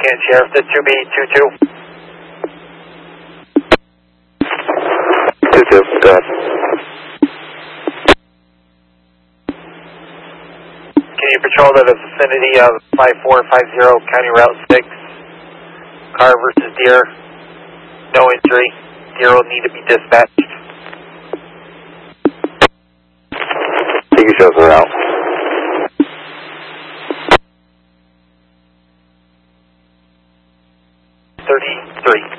again, Sheriff, the 2B22. 22, go ahead. Can you patrol to the vicinity of 5450 County Route 6? Car versus deer. No injury. Deer will need to be dispatched. Take your chauffeur out. 33.